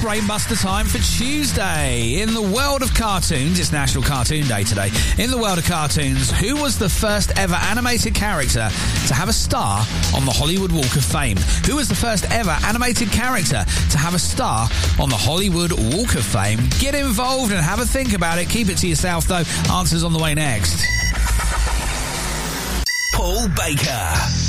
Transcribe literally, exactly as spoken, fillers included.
Brainbuster time for Tuesday. In the world of cartoons, it's National Cartoon Day today. In the world of cartoons, who was the first ever animated character to have a star on the Hollywood Walk of Fame? Who was the first ever animated character to have a star on the Hollywood Walk of Fame? Get involved and have a think about it. Keep it to yourself, though. Answers on the way next. Paul Baker.